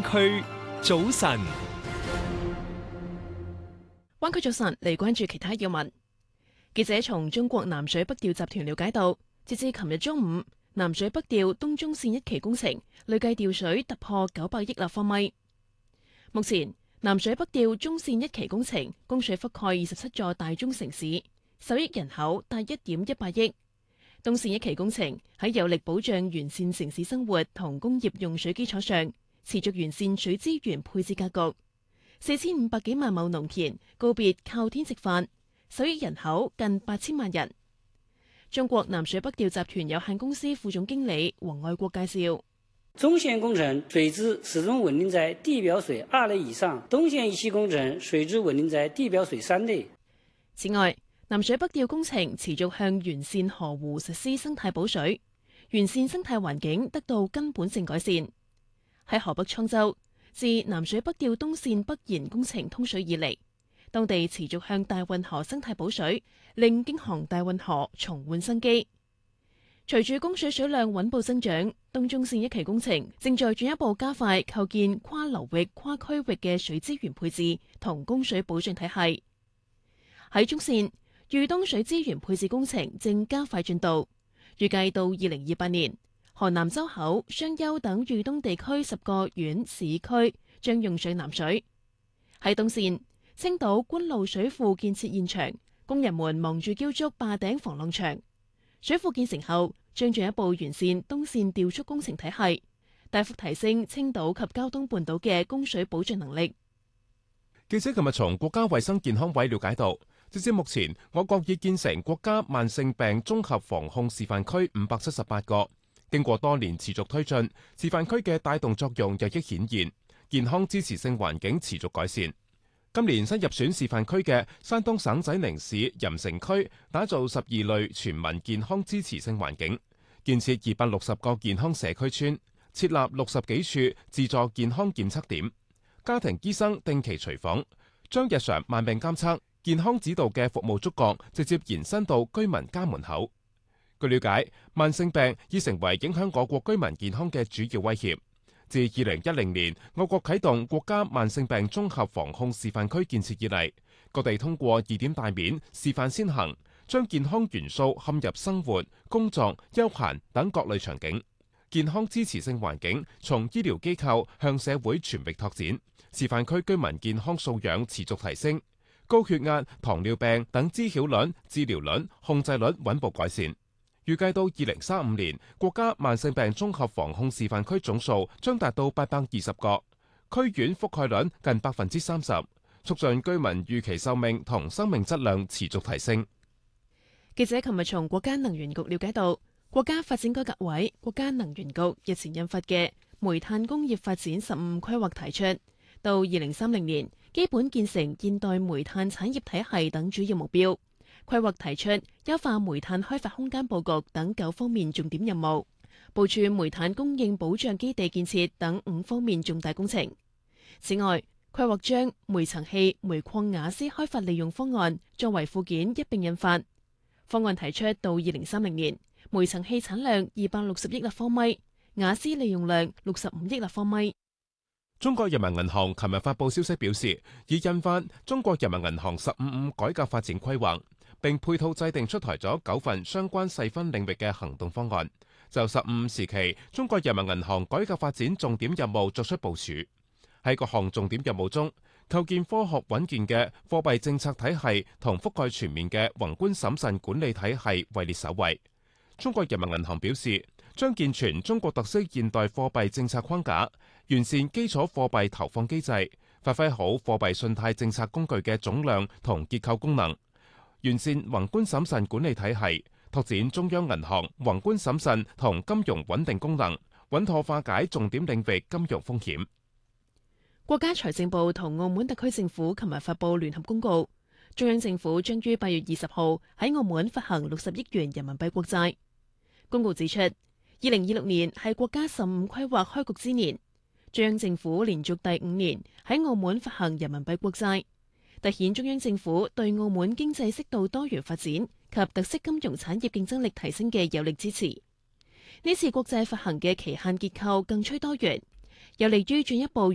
區早晨， 灣區早晨嚟關注其他要聞。記者從中國南水北調集團了解到，截至琴日中午，南水北調東中線一期工程累計調水突破900億立方米。目前，南水北調中線一期工程供水覆蓋27座大中城市，受益人口達1.18億。東線一期工程喺有力保障完善城市生活同工業用水基礎上，持續完善水資源配置格局。4500幾萬畝農田告別靠天食飯，受益人口近8000萬人。中國南水北調集團有限公司副總經理黃愛國介紹， 中線工程水質始終穩定在地表水2類以上，東線一期工程水質穩定在地表水3類。 此外，南水北調工程持續向完善河湖實施生態補水，完善生態環境得到根本性改善。喺河北滄州，自南水北調東線北延工程通水以嚟，當地持續向大運河生態補水，令京杭大運河重煥生機。隨住供水水量穩步增長，東中線一期工程正在進一步加快構建跨流域、跨區域嘅水資源配置同供水保障體系。喺中線，豫東水資源配置工程正加快進度，預計到2028年，河南周口、商丘等豫東地區10個縣市區將用上南水。喺東線，青島官路水庫建設現場，工人們忙住澆築壩頂防浪牆。水庫建成後，將進一步完善東線調蓄工程體系，大幅提升青島及膠東半島嘅供水保障能力。 記者琴日從國家衛生健康委了解到，截至目前，我國已建成國家慢性病綜合防控示範區578個。經過多年持續推進，示範區嘅帶動作用日益顯現，健康支持性環境持續改善。今年新入選示範區嘅山東省濟寧市鹽城區，打造12類全民健康支持性環境，建設260個健康社區村，設立60幾處自助健康檢測點，家庭醫生定期隨訪，將日常慢病監測、健康指導嘅服務觸角直接延伸到居民家門口。據了解，慢性病已成為影響我國居民健康嘅主要威脅。自2010年我國啟動國家慢性病綜合防控示範區建設以嚟，各地通過2點大面示範先行，將健康元素嵌入生活、工作、休閒等各類場景，健康支持性環境從醫療機構向社會全域拓展，示範區居民健康素養持續提升，高血壓、糖尿病等知曉率、治療率、控制率穩步改善。預計到2035年，國家慢性病綜合防控示範區總數將達到820個，區縣覆蓋率近30%，促進居民預期壽命同生命質量持續提升。 記者琴日從國家能源局了解到，國家發展改革委、國家能源局日前印發嘅煤炭工業發展15規劃提出，到2030年基本建成現代煤炭產業體系等主要目標。規劃提出優化煤炭開發空間佈局等9方面重點任務，部署煤炭供應保障基地建設等5方面重大工程。此外，規劃將煤層氣、煤礦瓦斯開發利用方案作為附件一併印發。方案提出到2030年，煤層氣產量260億立方米，瓦斯利用量65億立方米。 中國人民銀行琴日發布消息表示，已印發中國人民銀行15改革發展規劃，並配套制定出台咗9份相關細分領域嘅行動方案，就15時期中國人民銀行改革發展重點任務作出部署。喺各項重點任務中，構建科學穩健嘅貨幣政策體系同覆蓋全面嘅宏觀審慎管理體系位列首位。中國人民銀行表示，將健全中國特色現代貨幣政策框架，完善基礎貨幣投放機制，發揮好貨幣信貸政策工具嘅總量同結構功能，完善宏觀審慎管理體系，拓展中央銀行宏觀審慎同金融穩定功能，穩妥化解重點領域金融風險。 國家財政部同澳門特區政府琴日發布聯合公告，中央政府將於8月20號喺澳門發行60億元人民幣國債。公告指出，2026年係國家15規劃開局之年，中央政府連續第5年喺澳門發行人民幣國債，凸顯中央政府對澳門經濟適度多元發展及特色金融產業競爭力提升嘅有力支持。呢次國債發行嘅期限結構更趨多元，有利於進一步